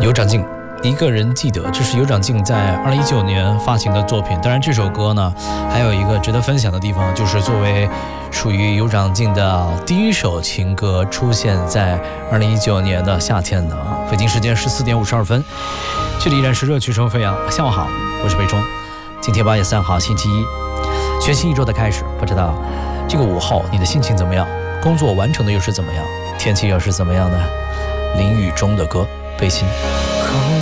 有长进，一个人记得，这是有长进在2019年发行的作品。当然这首歌呢还有一个值得分享的地方，就是作为属于有长进的第一首情歌，出现在2019年的夏天的北京时间14点52分，这里依然是热曲声飞扬。下午好，我是北中。今天8月3号星期一，全新一周的开始，不知道这个午后你的心情怎么样，工作完成的又是怎么样，天气又是怎么样呢？淋雨中的歌，背心。 空